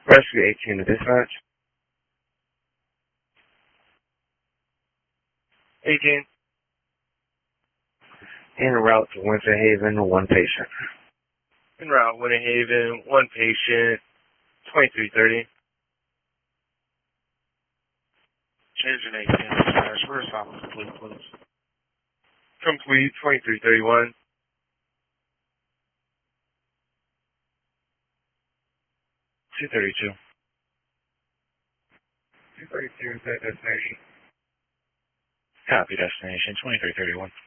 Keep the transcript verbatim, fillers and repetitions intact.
Rescue eighteen to dispatch. eighteen. En route to Winter Haven, one patient. En route, Winter Haven, one patient, twenty-three thirty. Agent eighteen, dispatch. Where's office complete, please? Complete, twenty-three thirty-one. two thirty-two. two thirty-two is that destination. Copy destination, twenty-three thirty-one.